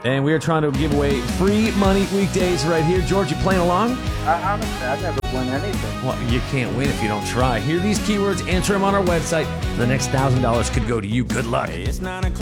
And we are trying to give away free money weekdays right here. George, you playing along? Honestly, I've never won anything. Well, you can't win if you don't try. Hear these keywords, answer them on our website. The next $1,000 could go to you. Good luck. It's 9 o'clock.